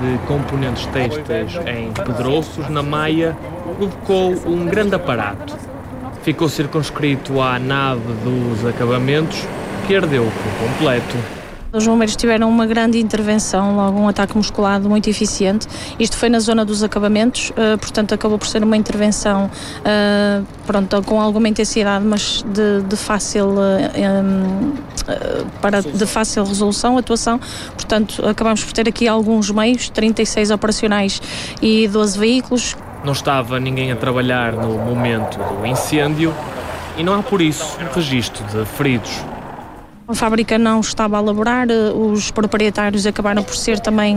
de componentes têxteis em Pedroços, na Maia, provocou um grande aparato. Ficou circunscrito à nave dos acabamentos, que ardeu por completo. Os bombeiros tiveram uma grande intervenção, logo um ataque musculado muito eficiente. Isto foi na zona dos acabamentos, portanto acabou por ser uma intervenção com alguma intensidade, mas de fácil resolução, atuação. Portanto, acabamos por ter aqui alguns meios, 36 operacionais e 12 veículos. Não estava ninguém a trabalhar no momento do incêndio e não há por isso registro de feridos. A fábrica não estava a laborar, os proprietários acabaram por ser também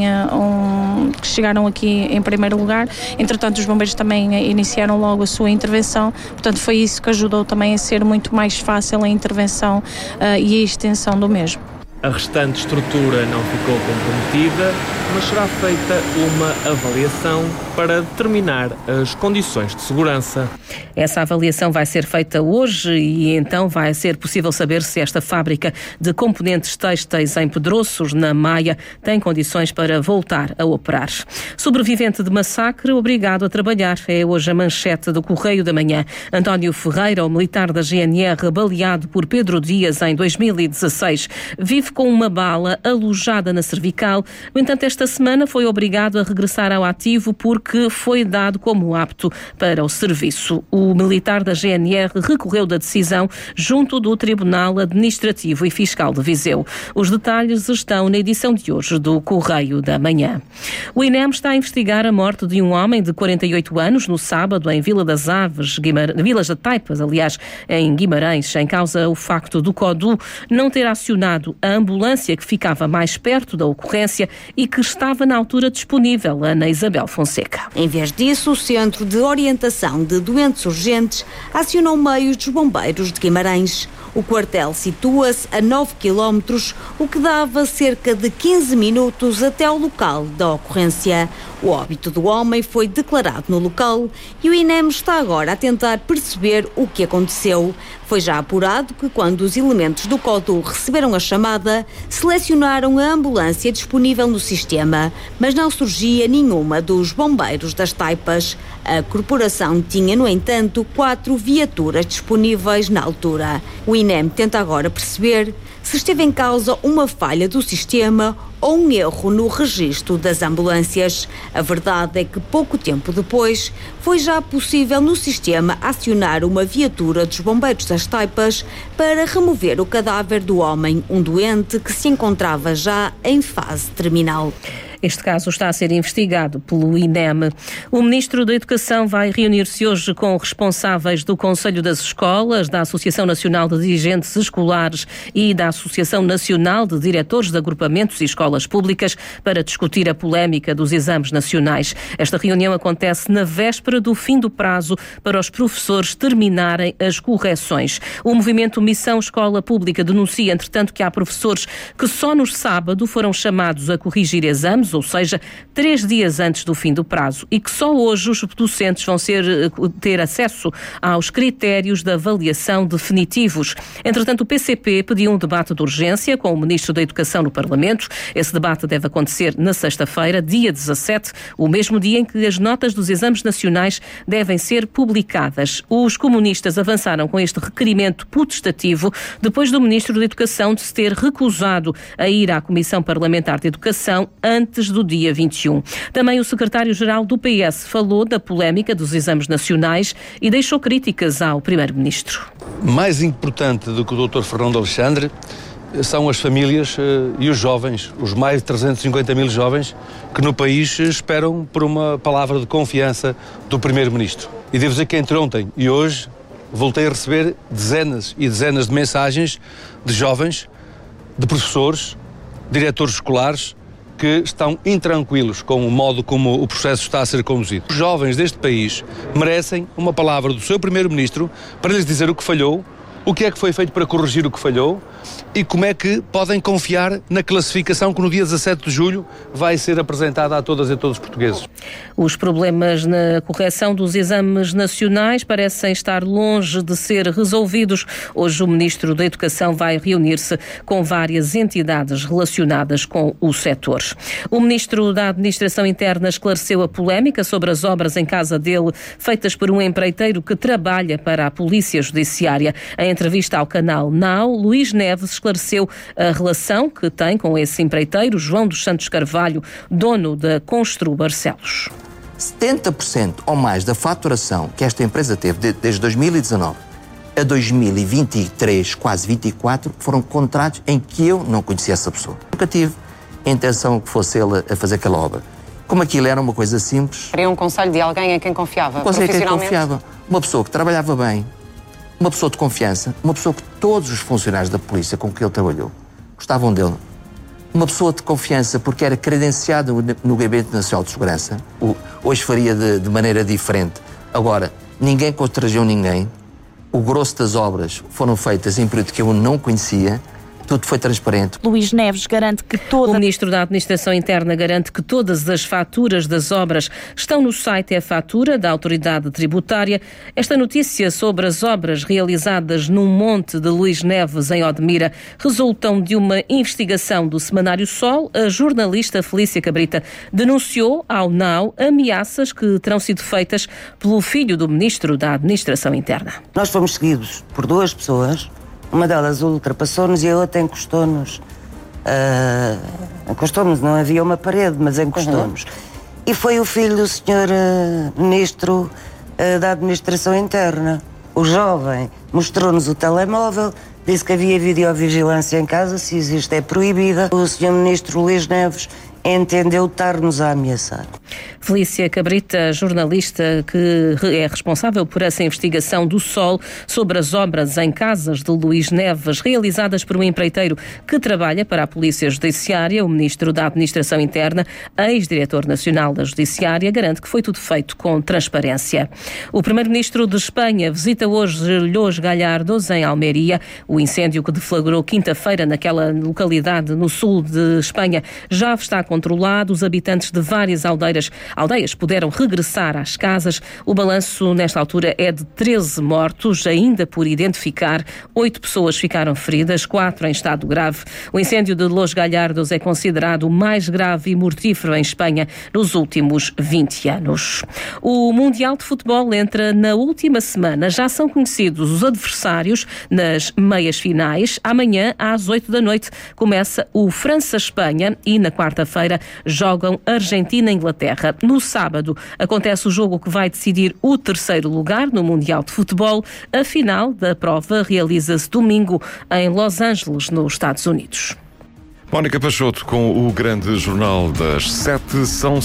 que chegaram aqui em primeiro lugar. Entretanto, os bombeiros também iniciaram logo a sua intervenção, portanto foi isso que ajudou também a ser muito mais fácil a intervenção e a extensão do mesmo. A restante estrutura não ficou comprometida, mas será feita uma avaliação para determinar as condições de segurança. Essa avaliação vai ser feita hoje e então vai ser possível saber se esta fábrica de componentes têxteis em Pedroços, na Maia, tem condições para voltar a operar. Sobrevivente de massacre, obrigado a trabalhar. É hoje a manchete do Correio da Manhã. António Ferreira, o militar da GNR, baleado por Pedro Dias em 2016, vive com uma bala alojada na cervical. No entanto, esta semana foi obrigado a regressar ao ativo porque foi dado como apto para o serviço. O militar da GNR recorreu da decisão junto do Tribunal Administrativo e Fiscal de Viseu. Os detalhes estão na edição de hoje do Correio da Manhã. O INEM está a investigar a morte de um homem de 48 anos no sábado em Vila das Aves, Vilas da Taipas, aliás, em Guimarães, em causa o facto do CODU não ter acionado a ambulância que ficava mais perto da ocorrência e que estava na altura disponível, Ana Isabel Fonseca. Em vez disso, o Centro de Orientação de Doentes Urgentes acionou meios dos bombeiros de Guimarães. O quartel situa-se a 9 km, o que dava cerca de 15 minutos até ao local da ocorrência. O óbito do homem foi declarado no local e o INEM está agora a tentar perceber o que aconteceu. Foi já apurado que quando os elementos do CODU receberam a chamada, selecionaram a ambulância disponível no sistema, mas não surgia nenhuma dos bombeiros das Taipas. A corporação tinha, no entanto, 4 viaturas disponíveis na altura. O INEM tenta agora perceber se esteve em causa uma falha do sistema ou um erro no registro das ambulâncias. A verdade é que pouco tempo depois foi já possível no sistema acionar uma viatura dos bombeiros das Taipas para remover o cadáver do homem, um doente que se encontrava já em fase terminal. Este caso está a ser investigado pelo INEM. O Ministro da Educação vai reunir-se hoje com responsáveis do Conselho das Escolas, da Associação Nacional de Dirigentes Escolares e da Associação Nacional de Diretores de Agrupamentos e Escolas Públicas para discutir a polémica dos exames nacionais. Esta reunião acontece na véspera do fim do prazo para os professores terminarem as correções. O movimento Missão Escola Pública denuncia, entretanto, que há professores que só no sábado foram chamados a corrigir exames, ou seja, 3 dias antes do fim do prazo, e que só hoje os docentes vão ter acesso aos critérios de avaliação definitivos. Entretanto, o PCP pediu um debate de urgência com o Ministro da Educação no Parlamento. Esse debate deve acontecer na sexta-feira, dia 17, o mesmo dia em que as notas dos exames nacionais devem ser publicadas. Os comunistas avançaram com este requerimento potestativo depois do Ministro da Educação de se ter recusado a ir à Comissão Parlamentar de Educação antes do dia 21. Também o secretário-geral do PS falou da polémica dos exames nacionais e deixou críticas ao primeiro-ministro. Mais importante do que o Dr. Fernando Alexandre são as famílias e os jovens, os mais de 350 mil jovens que no país esperam por uma palavra de confiança do primeiro-ministro. E devo dizer que entre ontem e hoje voltei a receber dezenas e dezenas de mensagens de jovens, de professores, diretores escolares, que estão intranquilos com o modo como o processo está a ser conduzido. Os jovens deste país merecem uma palavra do seu primeiro-ministro para lhes dizer o que falhou, o que é que foi feito para corrigir o que falhou, e como é que podem confiar na classificação que no dia 17 de julho vai ser apresentada a todas e a todos os portugueses. Os problemas na correção dos exames nacionais parecem estar longe de ser resolvidos. Hoje o Ministro da Educação vai reunir-se com várias entidades relacionadas com o setor. O Ministro da Administração Interna esclareceu a polémica sobre as obras em casa dele feitas por um empreiteiro que trabalha para a Polícia Judiciária. Em entrevista ao canal Now, Luís Neves esclareceu a relação que tem com esse empreiteiro, João dos Santos Carvalho, dono da Constru Barcelos. 70% ou mais da faturação que esta empresa teve desde 2019 a 2023, quase 24, foram contratos em que eu não conhecia essa pessoa. Nunca tive a intenção que fosse ele a fazer aquela obra. Como aquilo era uma coisa simples... Queria um conselho de alguém em quem confiava, profissionalmente? Uma pessoa que trabalhava bem, uma pessoa de confiança, uma pessoa que todos os funcionários da polícia com que ele trabalhou gostavam dele. Uma pessoa de confiança porque era credenciado no Gabinete Nacional de Segurança. Hoje faria de maneira diferente. Agora, ninguém constrangeu ninguém. O grosso das obras foram feitas em período que eu não conhecia. Tudo foi transparente. Luís Neves garante que O Ministro da Administração Interna garante que todas as faturas das obras estão no site e-fatura da Autoridade Tributária. Esta notícia sobre as obras realizadas num monte de Luís Neves, em Odmira, resultam de uma investigação do Semanário Sol. A jornalista Felícia Cabrita denunciou ao Now ameaças que terão sido feitas pelo filho do Ministro da Administração Interna. Nós fomos seguidos por duas pessoas. Uma delas ultrapassou-nos e a outra encostou-nos. Encostou-nos, não havia uma parede, mas encostou-nos. E foi o filho do senhor Ministro da Administração Interna. O jovem mostrou-nos o telemóvel, disse que havia videovigilância em casa, se existe é proibida. O senhor Ministro Luís Neves entendeu estar-nos a ameaçar. Felícia Cabrita, jornalista que é responsável por essa investigação do Sol sobre as obras em casas de Luís Neves realizadas por um empreiteiro que trabalha para a Polícia Judiciária. O Ministro da Administração Interna, ex-diretor nacional da Judiciária, garante que foi tudo feito com transparência. O Primeiro-Ministro de Espanha visita hoje Los Gallardos, em Almeria. O incêndio que deflagrou quinta-feira naquela localidade no sul de Espanha já está controlado. Os habitantes de várias aldeias puderam regressar às casas. O balanço nesta altura é de 13 mortos, ainda por identificar. 8 pessoas ficaram feridas, 4 em estado grave. O incêndio de Los Gallardos é considerado o mais grave e mortífero em Espanha nos últimos 20 anos. O Mundial de Futebol entra na última semana. Já são conhecidos os adversários nas meias finais. Amanhã, às 8 da noite, começa o França-Espanha e na quarta-feira jogam Argentina e Inglaterra. No sábado acontece o jogo que vai decidir o terceiro lugar no Mundial de Futebol. A final da prova realiza-se domingo em Los Angeles, nos Estados Unidos. Mónica Peixoto com o grande jornal das 7. São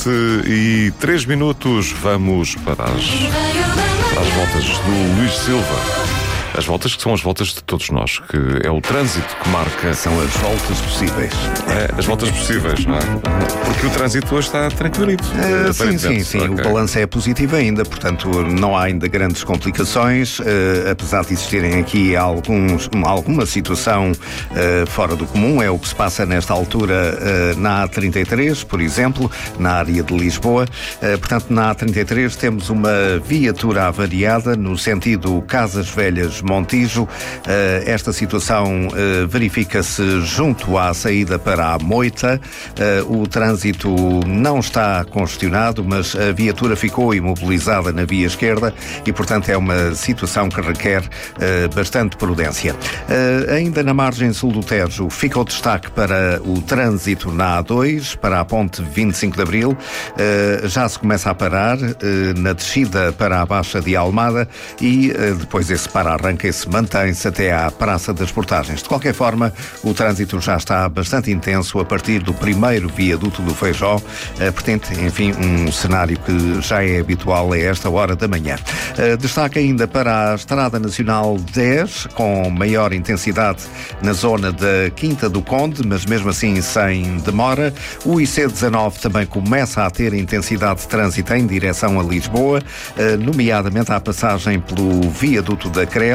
7:03. Vamos para as voltas do Luís Silva. As voltas que são as voltas de todos nós, que é o trânsito que marca... São as voltas possíveis. As voltas possíveis, não é? Porque o trânsito hoje está tranquilito. Sim. Okay. O balanço é positivo ainda, portanto não há ainda grandes complicações, apesar de existirem aqui alguma situação fora do comum. É o que se passa nesta altura na A33, por exemplo, na área de Lisboa. Portanto, na A33 temos uma viatura avariada no sentido Casas Velhas Montijo. Esta situação verifica-se junto à saída para a Moita. O trânsito não está congestionado, mas a viatura ficou imobilizada na via esquerda e, portanto, é uma situação que requer bastante prudência. Ainda na margem sul do Tejo, fica o destaque para o trânsito na A2, para a ponte 25 de Abril. Já se começa a parar na descida para a Baixa de Almada e depois esse para-arranque se mantém-se até à Praça das Portagens. De qualquer forma, o trânsito já está bastante intenso a partir do primeiro viaduto do Feijó, portanto, enfim, um cenário que já é habitual a esta hora da manhã. Destaque ainda para a Estrada Nacional 10, com maior intensidade na zona da Quinta do Conde, mas mesmo assim sem demora. O IC19 também começa a ter intensidade de trânsito em direção a Lisboa, nomeadamente à passagem pelo viaduto da Crel.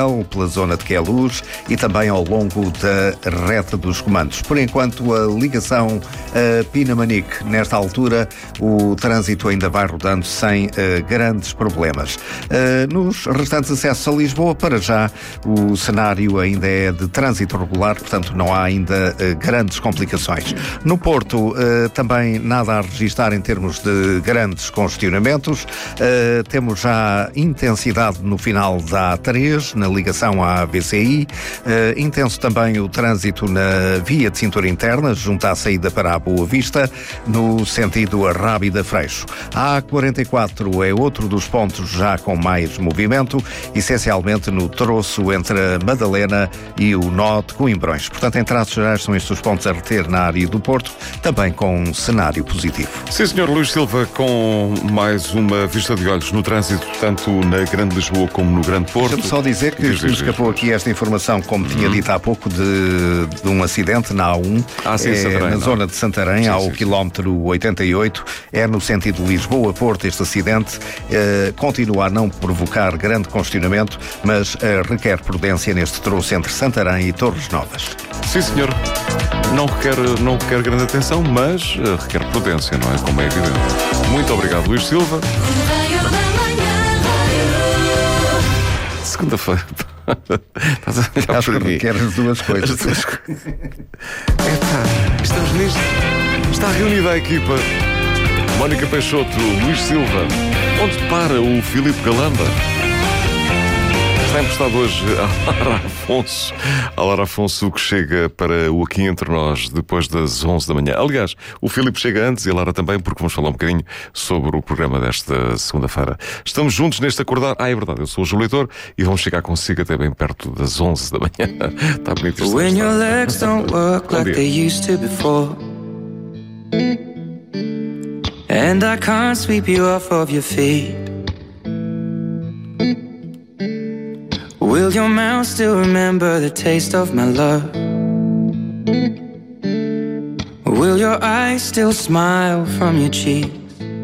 Mel, pela zona de Queluz e também ao longo da reta dos comandos. Por enquanto, a ligação Pinamanique, nesta altura, o trânsito ainda vai rodando sem grandes problemas. Nos restantes acessos a Lisboa, para já, o cenário ainda é de trânsito regular, portanto não há ainda grandes complicações. No Porto, também nada a registrar em termos de grandes congestionamentos. Temos já intensidade no final da A3, na ligação à VCI. Intenso também o trânsito na via de cintura interna, junto à saída para a Boa Vista, no sentido Rábida-Freixo. A A44 é outro dos pontos já com mais movimento, essencialmente no troço entre a Madalena e o nó de Coimbrões. Portanto, em traços gerais, são estes os pontos a reter na área do Porto, também com um cenário positivo. Sim, Sr. Luís Silva, com mais uma vista de olhos no trânsito, tanto na Grande Lisboa como no Grande Porto. Deixa-me só dizer que me escapou aqui esta informação, como tinha dito há pouco, de um acidente na A1, na zona de Santarém, ao quilómetro 88, é no sentido Lisboa-Porto. Este acidente continua a não provocar grande congestionamento, mas requer prudência neste troço entre Santarém e Torres Novas. Sim, senhor. Não requer grande atenção, mas requer prudência, não é? Como é evidente. Muito obrigado, Luís Silva. Segunda-feira. Acho que requer as duas coisas. Estamos nisto. Está reunida a equipa. Mónica Peixoto, Luís Silva. Onde para o Filipe Galamba? Está emprestado hoje a Lara Afonso, que chega para o Aqui Entre Nós depois das 11 da manhã. Aliás, o Filipe chega antes e a Lara também, porque vamos falar um bocadinho sobre o programa desta segunda-feira. Estamos juntos neste acordar. É verdade, eu sou o João Leitor e vamos chegar consigo até bem perto das 11 da manhã. Está bonito isto. When your legs don't work like they used to before, and I can't sweep you off of your feet, will your mouth still remember the taste of my love? Will your eyes still smile from your cheek?